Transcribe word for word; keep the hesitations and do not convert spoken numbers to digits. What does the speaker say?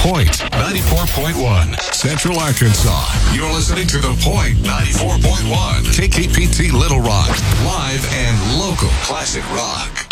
Point ninety-four point one, Central Arkansas. You're listening to The Point ninety-four point one, K K P T Little Rock, live and local classic rock.